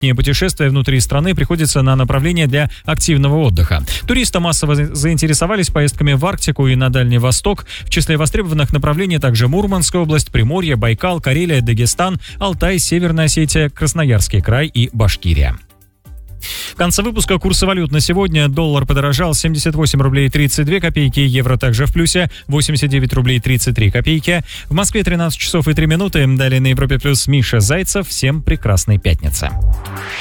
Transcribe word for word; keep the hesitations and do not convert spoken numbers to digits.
И путешествия внутри страны приходится на направление для активного отдыха. Туристы массово заинтересовались поездками в Арктику и на Дальний Восток. В числе востребованных направлений также Мурманская область, Приморье, Байкал, Карелия, Дагестан, Алтай, Северная Осетия, Красноярский край и Башкирия. В конце выпуска курсы валют на сегодня. Доллар подорожал семьдесят восемь рублей тридцать две копейки, евро также в плюсе восемьдесят девять рублей тридцать три копейки. В Москве тринадцать часов и три минуты. Далее на Европе плюс Миша Зайцев. Всем прекрасной пятницы.